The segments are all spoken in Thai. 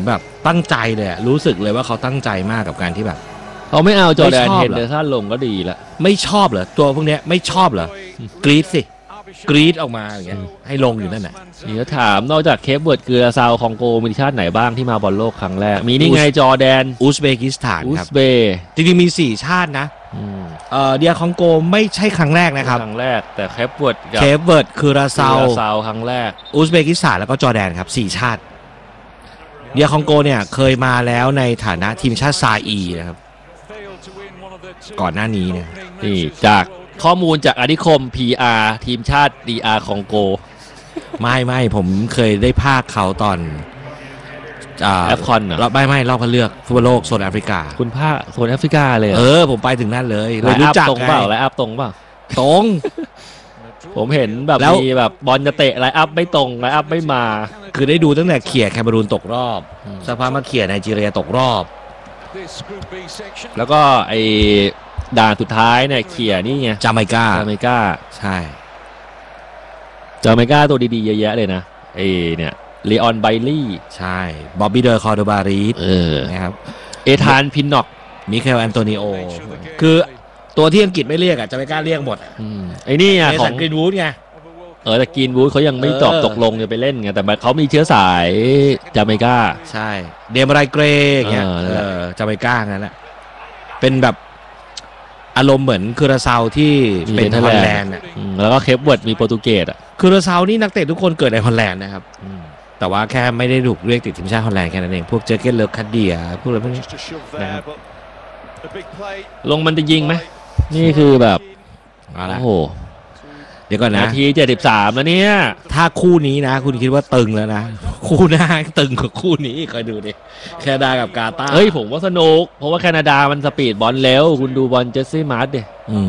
แบบตั้งใจเลยรู้สึกเลยว่าเขาตั้งใจมากกับการที่แบบเขาไม่เอาจอร์แดนเฮนเดอร์สันลงก็ดีละไม่ชอบเหรอตัวพวกนี้ไม่ชอบเหรอกรี๊ดสิกรี๊ดออกมาอย่างเงี้ยให้ลงอยู่นั่นแหละนี่ก็ถามนอกจากเคปเวิร์ดเกลือซาวคองโกมีชาติไหนบ้างที่มาบอลโลกครั้งแรกมีนี่ไงจอร์แดนอุซเบกิสถานครับจริงๆมี4ชาตินะเดียคองโกไม่ใช่ครั้งแรกนะครับครั้งแรกแต่เคปเวิร์ดคือราซาวครั้งแรกอุซเบกิสถานแล้วก็จอร์แดนครับ4ชาติเดียคองโกเนี่ยเคยมาแล้วในฐานะทีมชาติซาอีนะครับก่อนหน้านี้เนี่ยนี่จากข้อมูลจากอานิคม PR ทีมชาติ DR คองโกไม่ผมเคยได้ภาคเขาตอนแอฟคอนเหรอไม่รอบคัดเลือกฟุตบอลโลกโซนแอฟริกาคุณภาคโซนแอฟริกาเลยผมไปถึงนั่นเลยรู้จักตรงเปล่าไลน์อัพตรงเปล่าตรงผมเห็นแบบมีแบบบอลจะเตะไลน์อัพไม่ตรงไลน์อัพไม่มาคือได้ดูตั้งแต่เขี่ยแคเมรูนตกรอบสักพักมาเขี่ยไนจีเรียตกรอบแล้วก็ไอ้ด่านสุดท้ายเนี่ยเขี่ยนี่ไงจาเมกาใช่จาเมกาตัวดีๆเยอะแยะเลยนะไอ้เนี่ยลีออนไบลี่ใช่บ๊อบบี้เดอร์คอร์โดบารีสนะครับเอธานพินน็อกมิเคลแอนโตนิโอคือตัวที่อังกฤษไม่เรียกจะไม่กล้าเรียกหมดไอ้นี่ของกรีนวูดไงแต่กรีนวูดเขายังไม่ตกลงจะไปเล่นไงแต่เขามีเชื้อสายจาเมกาใช่เดมไรเกรเงี้ยจาเมกางั้นแหละเป็นแบบอารมณ์เหมือนคูราซาวที่เป็นฮอลแลนด์แล้วก็เคปเวิร์ดมีโปรตุเกสคูราซาวนี่นักเตะทุกคนเกิดในฮอลแลนด์นะครับแต่ว่าแค่ไม่ได้ถูกเรียกติดทีมชาติฮอลแลนด์แค่นั้นเองพวกเจอเกนเลอร์คัดเดียพวกอะไรพวกนี้นะครับลงมันจะยิงไหมนี่คือแบบโอ้โหเดี๋ยวก่อนนะนาที73แล้วเนี่ยถ้าคู่นี้นะคุณคิดว่าตึงแล้วนะคู่หน้าตึงกว่าคู่นี้คอยดูดิแคนาดากับกาตาร์ผมว่าสนุกเพราะว่าแคนาดามันสปีดบอลเร็วคุณดูบอลเจสซี่มาร์ตดิ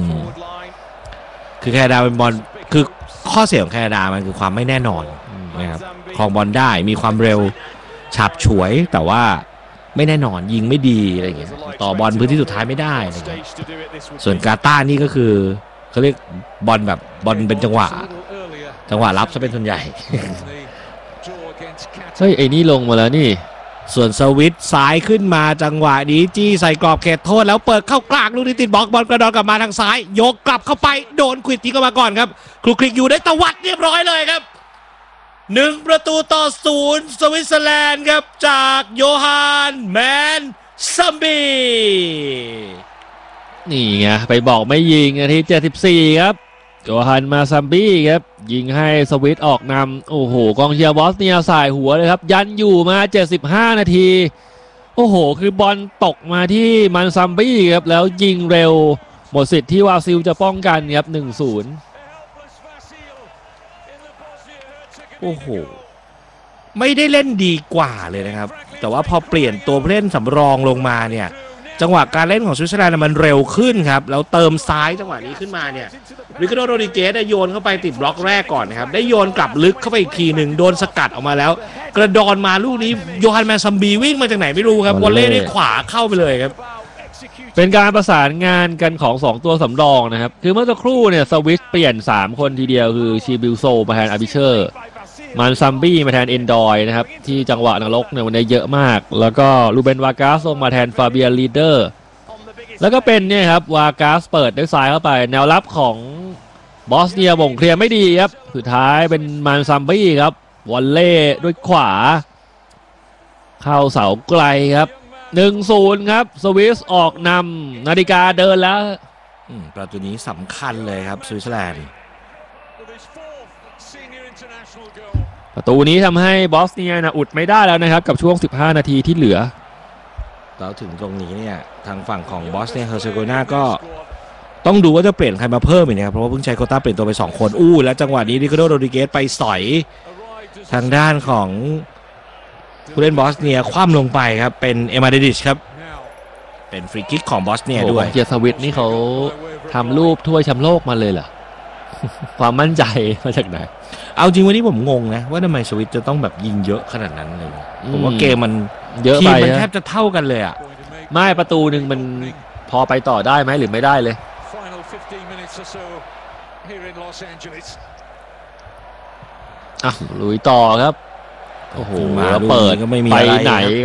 คือแคนาดาเป็นบอลคือข้อเสียของแคนาดามันคือความไม่แน่นอนนะครับครองบอลได้มีความเร็วฉับฉวยแต่ว่าไม่แน่นอนยิงไม่ดีอะไรอย่างเงี้ยต่อบอลพื้นที่สุดท้ายไม่ได้อะไรอย่างเงี้ยส่วนกาตาร์นี่ก็คือเขาเรียกบอลแบบบอลเป็นจังหวะรับจะเป็นส่วนใหญ่ไอ้นี่ลงมาแล้วนี่ส่วนสวิตซ้ายขึ้นมาจังหวะนี้จี้ใส่กรอบเขตโทษแล้วเปิดเข้ากลางลูกนี้ติดบล็อกบอลกระดอนกลับมาทางซ้ายยกกลับเข้าไปโดนควิดทิ้งเข้ามาก่อนครับคลุกคลิกอยู่ได้ตวัดเรียบร้อยเลยครับ1-0สวิตเซอร์แลนด์ครับจากโยฮานแมนซัมบีนี่ไงไปบอกไม่ยิงนาที74ครับโยฮันมาซัมบี้ครับยิงให้สวิตออกนำโอ้โหกองเชียร์บอสเนียสายหัวเลยครับยันอยู่มา75นาทีโอ้โหคือบอลตกมาที่มันซัมบี้ครับแล้วยิงเร็วหมดสิทธิ์ที่วาซิลจะป้องกันครับ 1-0 โอ้โหไม่ได้เล่นดีกว่าเลยนะครับแต่ว่าพอเปลี่ยนตัวผู้เล่นสำรองลงมาเนี่ยจังหวะการเล่นของสวิตเซอร์แลนด์มันเร็วขึ้นครับแล้วเติมซ้ายจังหวะนี้ขึ้นมาเนี่ยริคาร์โด โรดริเกสได้โยนเข้าไปติดบล็อกแรกก่อนนะครับได้โยนกลับลึกเข้าไปอีกทีหนึ่งโดนสกัดออกมาแล้วกระดอนมาลูกนี้โยฮันแมนซัมบีวิ่งมาจากไหนไม่รู้ครับวอลเล่ด้วยขวาเข้าไปเลยครับเป็นการประสานงานกันของ2ตัวสำรองนะครับคือเมื่อสักครู่เนี่ยสวิตเปลี่ยน3คนทีเดียวคือชีบิลโซมาแทนอาบิเชอร์มันซัมบี้มาแทนเอนดอยนะครับที่จังหวะนรกเนี่ยวันนี้เยอะมากแล้วก็ลูเบนวากาสลงมาแทนฟาเบียนลีเดอร์แล้วก็เป็นเนี่ยครับวากาสเปิดด้วยซ้ายเข้าไปแนวรับของบอสเนียบ่งเคลียร์ไม่ดีครับสุดท้ายเป็นมันซัมบี้ครับวอลเล่ด้วยขวาเข้าเสาไกลครับ 1-0 ครับสวิสออกนำนาฬิกาเดินแล้วประตูนี้สำคัญเลยครับสวิตเซอร์แลนด์ประตูนี้ทำให้บอสเนียอุดไม่ได้แล้วนะครับกับช่วง15นาทีที่เหลือแล้วถึงตรงนี้เนี่ยทางฝั่งของบอสเนียเฮอร์เซโกนาก็ต้องดูว่าจะเปลี่ยนใครมาเพิ่มอีกนะครับเพราะว่าเพิ่งใช้โควต้าเปลี่ยนตัวไป2คนแล้วจังหวะนี้ริคาร์โด โรดริเกสไปสอยทางด้านของผู้เล่นบอสเนียคว่ำลงไปครับเป็นเอมาเดดิชครับเป็นฟรีคิกของบอสเนียด้วยเจสวิตนี่เขาทำรูปถ้วยแชมป์โลกมาเลยเหรอความมั่นใจมาจากไหนเอาจริงวันนี้ผมงงนะว่าทำไมสวิตจะต้องแบบยิงเยอะขนาดนั้นเลยผมว่าเกมมันเยอะไปมันแทบจะเท่ากันเลยอ่ะไม่ประตูหนึ่งมันพอไปต่อได้ไหมหรือไม่ได้เลยลุยต่อครับโอ้โหเปิดไปไหน